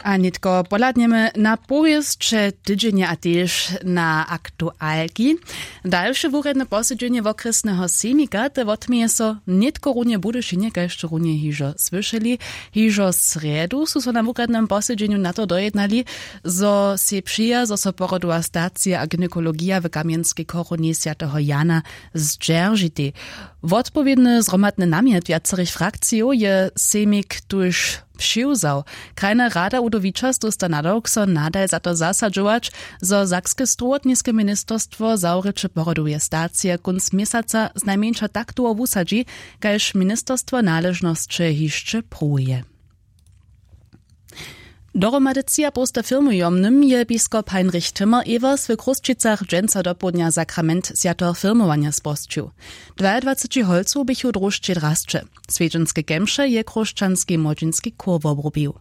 A nitko poladniemy na powieście tydzienia a też na aktualki. Dalsze wuredne posiedzenie okresnego semika te wotmieje so nitko runie Budyšinie, kaž runie hižo słyszeli. Hižo sredu su so na wurednym posiedzeniu na to dojednali, zo se přija, zo so porodowa stacja a gynekologia w Kamienskiej koronie Świętego Jana zdzierżyty. Odpowiedny zromadny namiet wiacerich frakcji je semik tuż přiwzał. Krajna rada Udowicza stosta nadawk so nadal za to zasadžować, zo Sakske strowotniske ministerstwo zawrycze poroduje stacje kunc miesiąca z najmniejsza taktu wusadzi, kaž ministerstwo należności hiszcze pruje. Doromadycja posta firmujomnym je biskop Heinrich Timmer-Evers w Kruszczycach dżęca do południa sakrament świętego firmowania sposcił. 22 holców bychu drużcie draszcze. Swiedzienskie gemsze je kruszczanski młodzieński kór obrobił.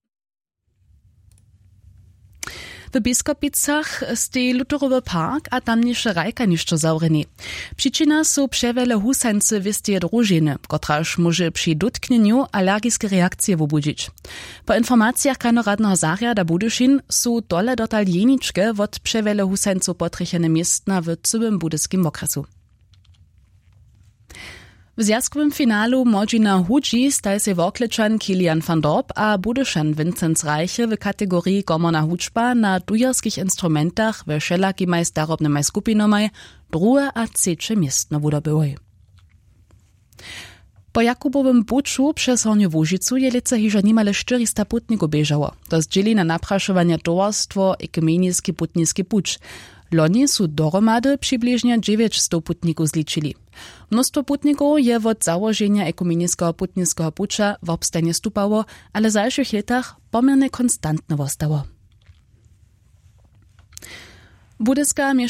W Biskopicach stej Lutherowy park a tamniejsze rajka niszczo zaureni. Przyczyna są przewele husańcy wystie drużyny, kotraż może przy dotknieniu alergijskie reakcje wobudzić. Po informacjach kanoradnego Zariada Budyšin są dole dotal jeniczke od przewele husańców potrychene miestna w całym budyskim okresu. W zjazkowym finalu Modzina Hudzi staj se Woklečan Kilian van Dorp a Budyšan Vincenz Reiche w kategorii komorna hudžba na dujarskich instrumentach w šelakimaj starobnymaj skupinomaj druhe a trzecie miestno wudobyły. Po Jakubowym Buczu przez Horniu Łužicu je lice hižo nimale 400 putników bieżało. To zdzieli na napraszowanie towarstwo Ekumeniski putniski pucz. Loni su dohromady přibližne 900 putników zličili. Mnóstwo putników je od założenia ekumeniskiego putniskiego pucza w obstanie stupało, ale w zajszych latach pomerne konstantne wostało. Budyska